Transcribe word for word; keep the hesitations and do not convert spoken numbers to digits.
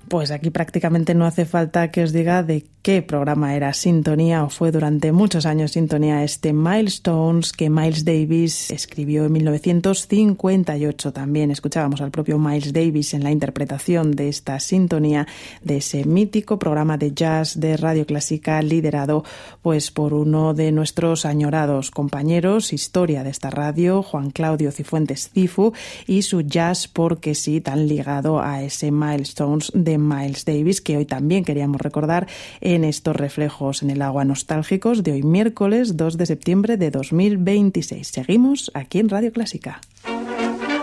Pues aquí prácticamente no hace falta que os diga de qué programa era Sintonía, o fue durante muchos años Sintonía, este Milestones que Miles Davis escribió en mil novecientos cincuenta y ocho. También escuchábamos al propio Miles Davis en la interpretación de esta sintonía, de ese mítico programa de jazz de Radio Clásica, liderado pues por uno de nuestros añorados compañeros, historia de esta radio, Juan Claudio Cifuentes Cifu, y su jazz porque sí, tan ligado a ese Milestones de Miles Davis, que hoy también queríamos recordar en estos reflejos en el agua nostálgicos de hoy miércoles dos de septiembre de dos mil veintiséis. Seguimos aquí en Radio Clásica.